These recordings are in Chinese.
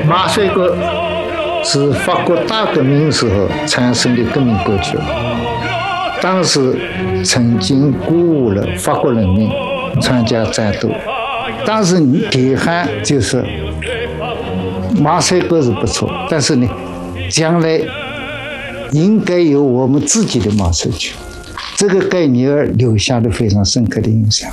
马赛克是法国大革命时候产生的革命歌曲，当时曾经鼓舞了法国人民参加战斗。当时铁汉就是马赛克是不错，但是呢，将来应该有我们自己的马赛曲，这个给尼尔留下了非常深刻的印象。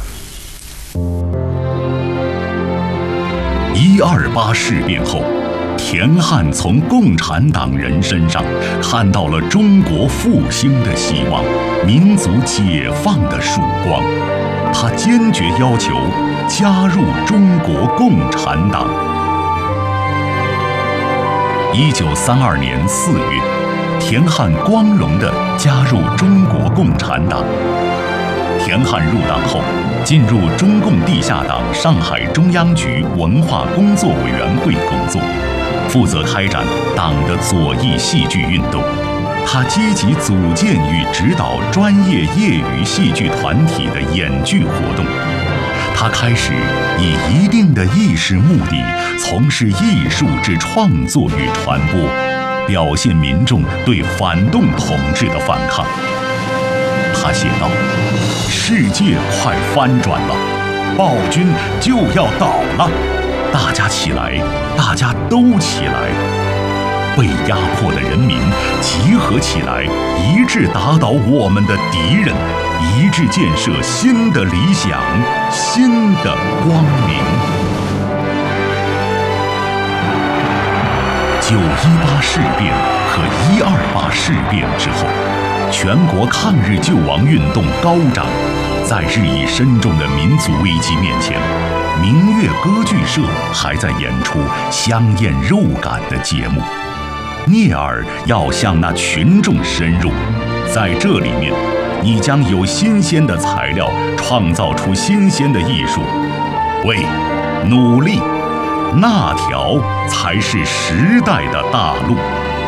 128事变后，田汉从共产党人身上看到了中国复兴的希望，民族解放的曙光。他坚决要求加入中国共产党。1932年4月，田汉光荣地加入中国共产党。田汉入党后，进入中共地下党上海中央局文化工作委员会工作，负责开展党的左翼戏剧运动。他积极组建与指导专业业余戏剧团体的演剧活动。他开始以一定的意识目的从事艺术之创作与传播，表现民众对反动统治的反抗。他写道：“世界快翻转了，暴君就要倒了，大家起来，大家都起来！被压迫的人民集合起来，一致打倒我们的敌人，一致建设新的理想，新的光明。”918事变和128事变之后，全国抗日救亡运动高涨，在日益深重的民族危机面前，明月歌剧社还在演出香艳肉感的节目。聂耳要向那群众深入，在这里面，你将有新鲜的材料，创造出新鲜的艺术。喂，努力，那条才是时代的大路。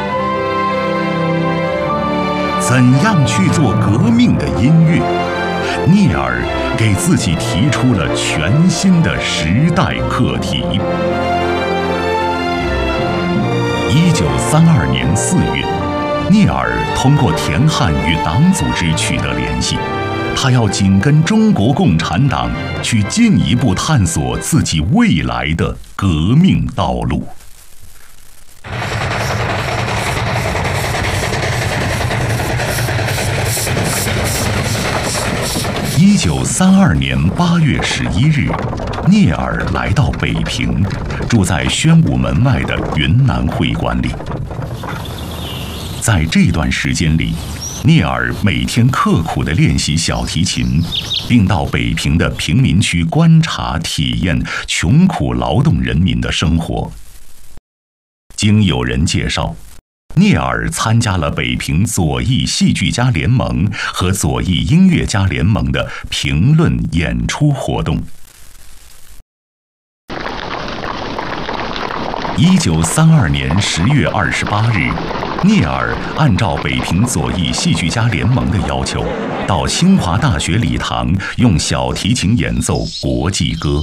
怎样去做革命的音乐？聂耳给自己提出了全新的时代课题。1932年4月，聂耳通过田汉与党组织取得联系，他要紧跟中国共产党去进一步探索自己未来的革命道路。1932年8月11日，聂耳来到北平，住在宣武门外的云南会馆里。在这段时间里，聂耳每天刻苦地练习小提琴，并到北平的贫民区观察体验穷苦劳动人民的生活。经有人介绍，聂耳参加了北平左翼戏剧家联盟和左翼音乐家联盟的评论演出活动。1932年10月28日，聂耳按照北平左翼戏剧家联盟的要求，到清华大学礼堂用小提琴演奏国际歌。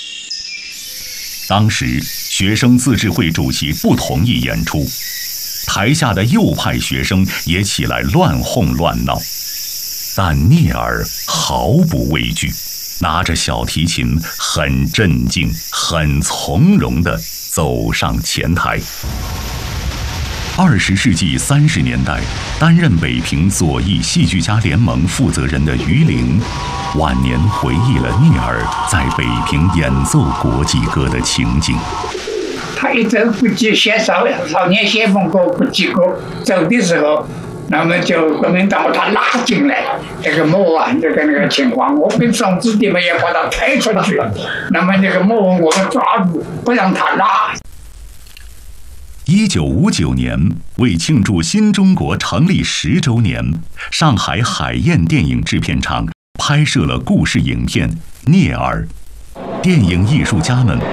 当时学生自治会主席不同意演出，台下的右派学生也起来乱哄乱闹，但聂耳毫不畏惧，拿着小提琴很镇静、很从容地走上前台。20世纪30年代，担任北平左翼戏剧家联盟负责人的于玲，晚年回忆了聂耳在北平演奏国际歌的情景。 他一走国际写少年先锋歌、国际歌，走的时候，那么就国民党把他拉进来，这个莫啊，这个情况，我跟宋子弟们也把他推出去，那么那个莫我们抓住，不让他拉。 1959年，为庆祝新中国成立10周年，上海海燕电影制片厂拍摄了故事影片《聂耳》。电影艺术家们